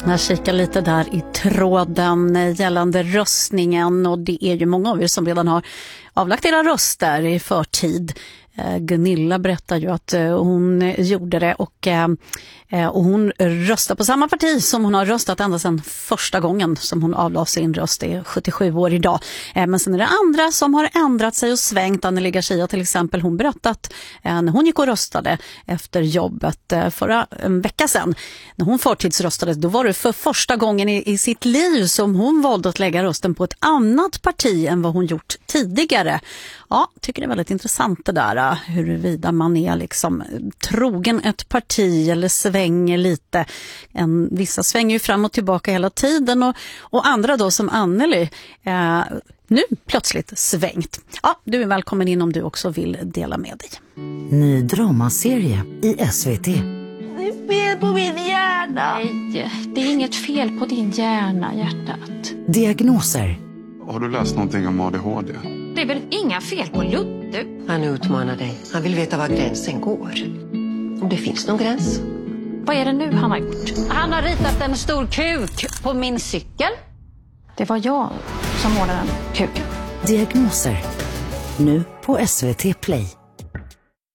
Jag kikar lite där i tråden gällande röstningen, och det är ju många av er som redan har avlagt era röster i förtid. Gunilla berättar ju att hon gjorde det och hon röstar på samma parti som hon har röstat ända sedan första gången som hon avlade sin röst. Det är 77 år idag. Men sen är det andra som har ändrat sig och svängt. Anneli Garcia till exempel, hon berättat när hon gick och röstade efter jobbet förra vecka sedan. När hon förtidsröstade, då var det för första gången i sitt liv som hon valde att lägga rösten på ett annat parti än vad hon gjort tidigare. Ja, tycker det är väldigt intressant det där, huruvida man är liksom trogen ett parti eller svänger lite. Vissa svänger ju fram och tillbaka hela tiden och andra då som Anneli nu plötsligt svängt. Ja, du är välkommen in om du också vill dela med dig. Ny dramaserie i SVT. Det är fel på min hjärna. Nej, det är inget fel på din hjärna, hjärtat. Diagnoser. Har du läst någonting om ADHD? Det är väl inga fel på Ludde? Han utmanar dig. Han vill veta var gränsen går. Om det finns någon gräns. Vad är det nu han har gjort? Han har ritat en stor kuk på min cykel. Det var jag som målade den kuken. Diagnoser. Nu på SVT Play.